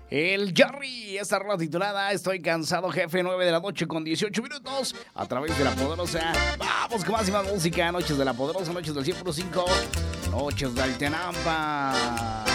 El Jerry, esta rola titulada Estoy cansado, jefe, 9 de la noche con 18 minutos, a través de La Poderosa. Vamos con más y más música, Noches de La Poderosa, Noches del 100.5, Noches del Tenampa.